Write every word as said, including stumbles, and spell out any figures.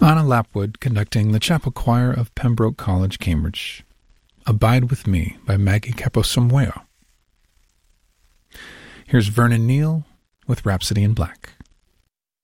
Anna Lapwood conducting the chapel choir of Pembroke College, Cambridge. Abide With Me by Maggie Caposamweo. Here's Vernon Neal with Rhapsody in Black.